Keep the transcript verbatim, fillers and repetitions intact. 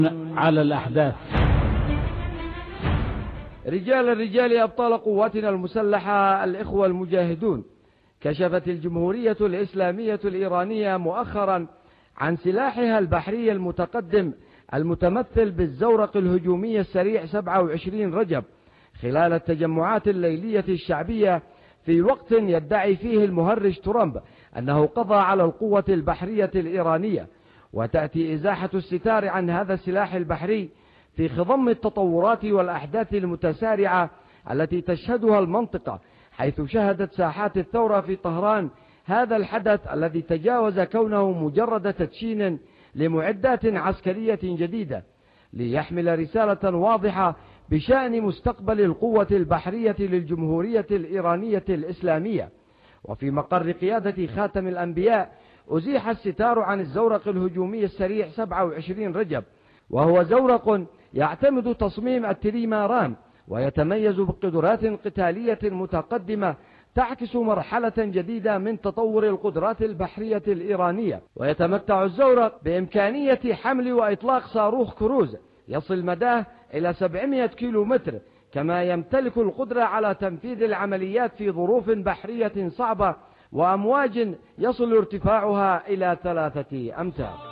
على الأحداث. رجال الرجال أبطال قواتنا المسلحة الإخوة المجاهدون، كشفت الجمهورية الإسلامية الإيرانية مؤخرا عن سلاحها البحري المتقدم المتمثل بالزورق الهجومي السريع سبعة وعشرين رجب خلال التجمعات الليلية الشعبية، في وقت يدعي فيه المهرج ترامب أنه قضى على القوة البحرية الإيرانية. وتأتي إزاحة الستار عن هذا السلاح البحري في خضم التطورات والأحداث المتسارعة التي تشهدها المنطقة، حيث شهدت ساحات الثورة في طهران هذا الحدث الذي تجاوز كونه مجرد تدشين لمعدات عسكرية جديدة، ليحمل رسالة واضحة بشأن مستقبل القوة البحرية للجمهورية الإيرانية الإسلامية. وفي مقر قيادة خاتم الأنبياء أزيح الستار عن الزورق الهجومي السريع سبعة وعشرين رجب، وهو زورق يعتمد تصميم التريماران ويتميز بقدرات قتالية متقدمة تعكس مرحلة جديدة من تطور القدرات البحرية الإيرانية. ويتمتع الزورق بإمكانية حمل وإطلاق صاروخ كروز يصل مداه إلى سبعمائة كيلو متر، كما يمتلك القدرة على تنفيذ العمليات في ظروف بحرية صعبة وأمواج يصل ارتفاعها إلى ثلاثة أمتار.